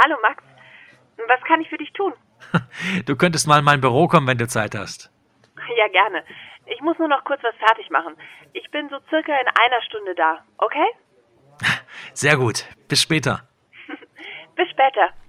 Hallo Max, was kann ich für dich tun? Du könntest mal in mein Büro kommen, wenn du Zeit hast. Ja, gerne. Ich muss nur noch kurz was fertig machen. Ich bin so circa in einer Stunde da, okay? Sehr gut. Bis später. Bis später.